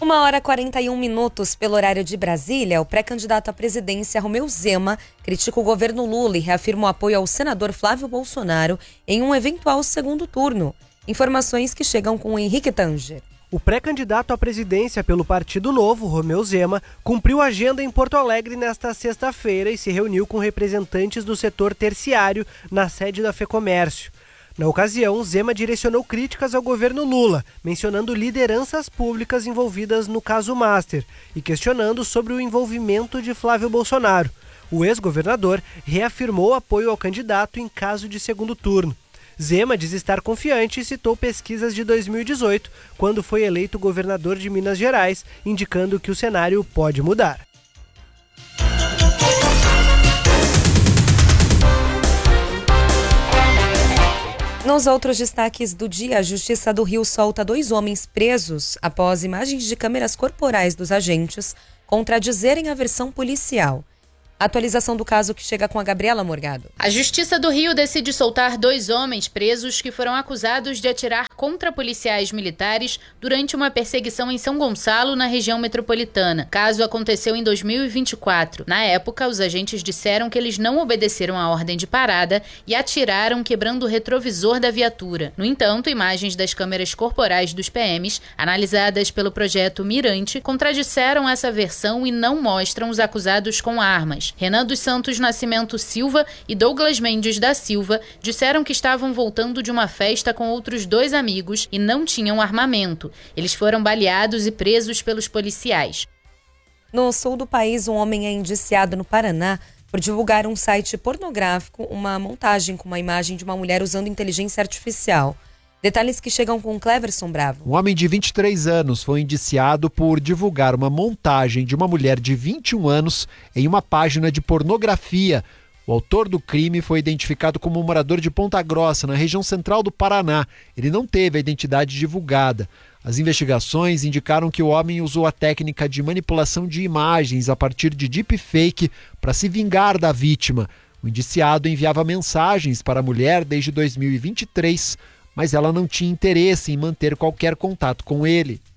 1h41 pelo horário de Brasília. O pré-candidato à presidência Romeu Zema critica o governo Lula e reafirma o apoio ao senador Flávio Bolsonaro em um eventual segundo turno. Informações que chegam com o Henrique Tanger. O pré-candidato à presidência pelo Partido Novo, Romeu Zema, cumpriu agenda em Porto Alegre nesta sexta-feira e se reuniu com representantes do setor terciário na sede da FEComércio. Na ocasião, Zema direcionou críticas ao governo Lula, mencionando lideranças públicas envolvidas no caso Master e questionando sobre o envolvimento de Flávio Bolsonaro. O ex-governador reafirmou apoio ao candidato em caso de segundo turno. Zema diz estar confiante e citou pesquisas de 2018, quando foi eleito governador de Minas Gerais, indicando que o cenário pode mudar. Nos outros destaques do dia, a Justiça do Rio solta 2 homens presos após imagens de câmeras corporais dos agentes contradizerem a versão policial. Atualização do caso que chega com a Gabriela Morgado. A Justiça do Rio decide soltar 2 homens presos que foram acusados de atirar contra policiais militares durante uma perseguição em São Gonçalo, na região metropolitana. O caso aconteceu em 2024. Na época, os agentes disseram que eles não obedeceram à ordem de parada e atiraram quebrando o retrovisor da viatura. No entanto, imagens das câmeras corporais dos PMs, analisadas pelo projeto Mirante, contradisseram essa versão e não mostram os acusados com armas. Renan dos Santos Nascimento Silva e Douglas Mendes da Silva disseram que estavam voltando de uma festa com outros 2 amigos e não tinham armamento. Eles foram baleados e presos pelos policiais. No sul do país, um homem é indiciado no Paraná por divulgar um site pornográfico, uma montagem com uma imagem de uma mulher usando inteligência artificial. Detalhes que chegam com Cleverson Bravo. Um homem de 23 anos foi indiciado por divulgar uma montagem de uma mulher de 21 anos em uma página de pornografia. O autor do crime foi identificado como um morador de Ponta Grossa, na região central do Paraná. Ele não teve a identidade divulgada. As investigações indicaram que o homem usou a técnica de manipulação de imagens a partir de deepfake para se vingar da vítima. O indiciado enviava mensagens para a mulher desde 2023, mas ela não tinha interesse em manter qualquer contato com ele.